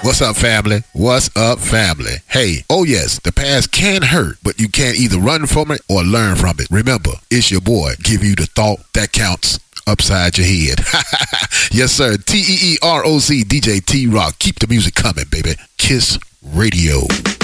What's up, family? What's up, family? Hey, oh yes, the past can hurt, but you can either run from it or learn from it. Remember, it's your boy. Give you the thought that counts upside your head. Yes, sir. TEEROC, DJ T-Rock. Keep the music coming, baby. Kiss Radio.